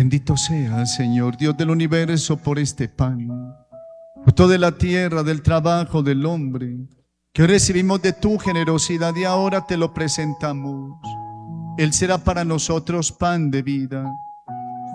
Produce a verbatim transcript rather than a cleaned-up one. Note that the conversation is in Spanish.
Bendito sea, Señor, Dios del universo, por este pan, fruto de la tierra, del trabajo del hombre, que hoy recibimos de tu generosidad y ahora te lo presentamos. Él será para nosotros pan de vida